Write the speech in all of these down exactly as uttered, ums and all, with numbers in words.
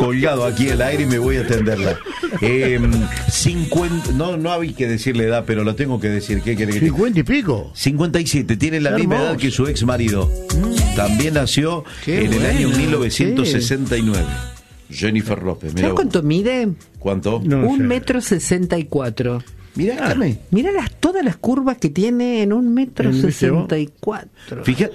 colgado aquí al aire y me voy a atenderla. Eh, cincuenta, no, no había que decirle edad, pero lo tengo que decir. ¿Qué quiere que ¿cincuenta y pico? cincuenta y siete, tiene la misma edad que su ex marido. Mm. También nació Qué en el bueno, año mil novecientos sesenta y nueve. Sí. Jennifer López. ¿Sabes cuánto mide? ¿Cuánto? No un sé. metro sesenta y cuatro. Mirá, Carmen. Mira las, todas las curvas que tiene en un metro sesenta y cuatro. Fíjate.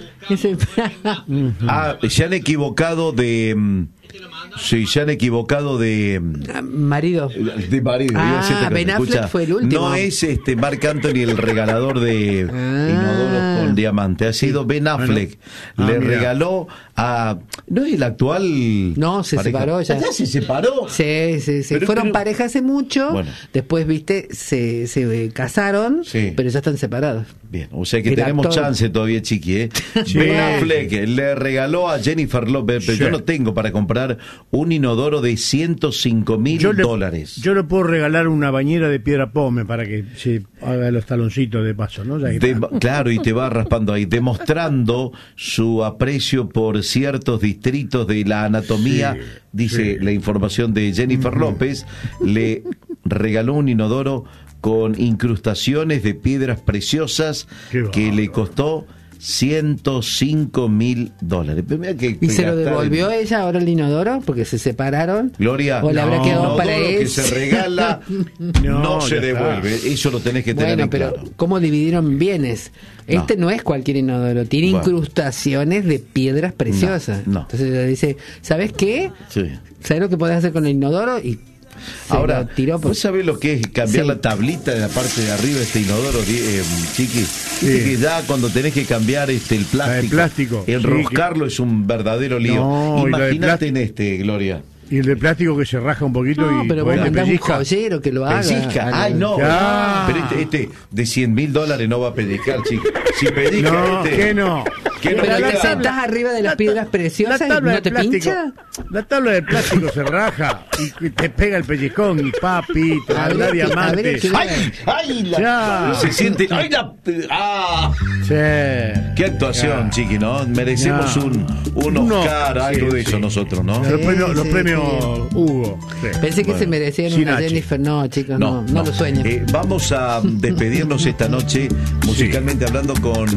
Ah, se han equivocado de... Sí, se han equivocado de... Marido. De marido. Ah, Ben Affleck fue el último. No es este Marc Anthony el regalador de Ah. inodoros con diamante. Ha sido Ben Affleck. Bueno. Le Ah, mira. regaló a... ¿No es el actual? No, se pareja? separó ya. ¿Ya se separó? Sí, sí, sí. Pero- Fueron pero- pareja hace mucho. Bueno. Después, viste, se, se eh, casaron, Sí. pero ya están separados. Bien, o sea que El tenemos actor. chance todavía, chiqui, ¿eh? Sí. Ben Affleck le regaló a Jennifer López, pero Sí. yo no tengo para comprar un inodoro de ciento cinco mil Yo le- dólares. Yo le puedo regalar una bañera de piedra pome para que se haga los taloncitos de paso, ¿no? Ya que De- está. claro, y te va raspando ahí, demostrando su aprecio por ciertos distritos de la anatomía, Sí, dice sí. la información de Jennifer López, le regaló un inodoro con incrustaciones de piedras preciosas Qué que bárbaro. le costó ciento cinco mil dólares. Pero mira que ¿Y se lo gastar devolvió en- ella ahora el inodoro? Porque se separaron. Gloria, ¿O le habrá no, quedado inodoro para que él? se regala no, No, se ya devuelve. está. Eso lo tenés que tener Bueno, en pero claro. ¿cómo dividieron bienes? No. Este no es cualquier inodoro, tiene Bueno. incrustaciones de piedras preciosas. No, no. Entonces ella dice, ¿sabes qué? Sí. ¿Sabes lo que podés hacer con el inodoro? Y se Ahora, lo tiró por... ¿vos sabés lo que es cambiar Sí. la tablita de la parte de arriba de este inodoro, di- eh, chiqui? Viste Sí. que ya cuando tenés que cambiar este el plástico, el plástico, sí, enroscarlo es un verdadero lío. No, y lo de Imagínate plástico- en este, Gloria. Y el de plástico que se raja un poquito No, y pero vos bueno, mandás un pellizca. joyero que lo haga. Pellizca. Ah, Ay, no. Ya. Pero este, este de cien mil dólares no va a pellizcar, chiqui. Si pellizca No, este... que no. ¿Qué no Pero le te da? sentás arriba de las La piedras ta- preciosas la y tabla no de te plástico, pincha. La tabla de plástico se raja y, y te pega el pellizcón y papi, te A ver, da a ver, diamante. ¿qué- ¡Ay! ¡Ay! La... Ya. Se siente... ¡Ay, la... ¡Ah! Sí. Qué actuación, Ya. chiqui, ¿no? Merecemos Ya. un, un Uno. Oscar, algo Sí, de eso sí. nosotros, ¿no? Los Sí, premios, los sí, premios sí. Hugo. Sí. Pensé que Bueno. se merecían Sin una H. Jennifer. No, chicos, no, no, lo sueñen. Eh, vamos a despedirnos esta noche, musicalmente hablando, con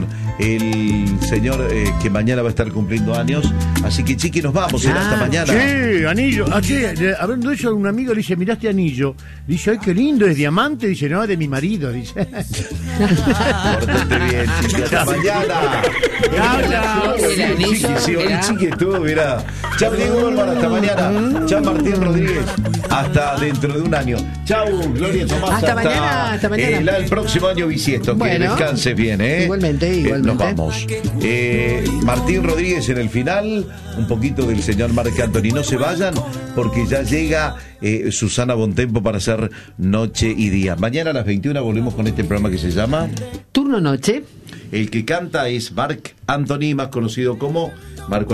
el señor eh, que mañana va a estar cumpliendo años. Así que, chiqui, nos vamos. Será Ah. hasta mañana. Sí, anillo. Ah, sí, de- hablando de eso, un amigo le dice, mirá este anillo. Dice, ay, qué lindo, es diamante. Dice, no, es de mi marido. Dice. Pórtate bien, chiqui. Hasta mañana. Chao, El Sí, anillo, chiqui, sí, hoy mirá. chiqui estuvo, mirá. Chao, Diego Bárbara, hasta mañana. Chao, Martín Rodríguez. Hasta dentro de un año. Chao, Gloria Tomás. Hasta mañana, hasta mañana. El, el próximo año bisiesto. Que Bueno. descanses bien, ¿eh? Igualmente, Eh, igualmente. nos vamos. Eh, Martín Rodríguez en el final, un poquito del señor Marc Anthony. No se vayan porque ya llega eh, Susana Bontempo para hacer noche y día. Mañana a las veintiuna volvemos con este programa que se llama Turno noche. El que canta es Marc Anthony, más conocido como Marco